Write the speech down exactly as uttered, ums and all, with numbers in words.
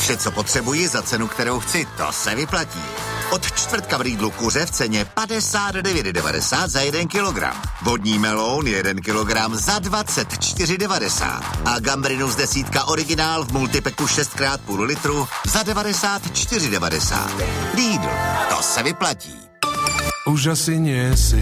Vše, co potřebuji za cenu, kterou chci, to se vyplatí. Od čtvrtka v Lidlu kuře v ceně padesát devět devadesát za jeden kilogram. Vodní meloun jeden kilogram za dvacet čtyři devadesát. A gambrinus desítka originál v multipeku šest krát půl litru za devadesát čtyři devadesát. Lidl, to se vyplatí. Už asi nie si